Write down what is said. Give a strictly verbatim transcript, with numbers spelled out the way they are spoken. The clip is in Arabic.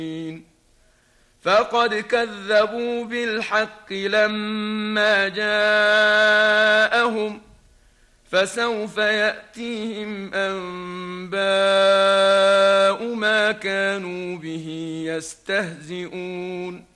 فقد كذبوا بالحق لما جاءهم فسوف يأتيهم أنباء ما كانوا به يستهزئون